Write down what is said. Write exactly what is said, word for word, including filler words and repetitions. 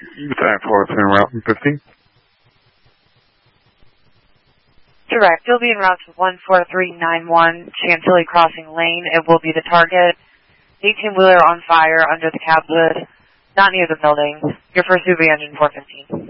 Battalion four, en route from fifteen. Direct, you'll be en route to one four three nine one, Chantilly Crossing Lane. It will be the target. eighteen-wheeler on fire under the cab hood, not near the building. Your first U V engine four fifteen.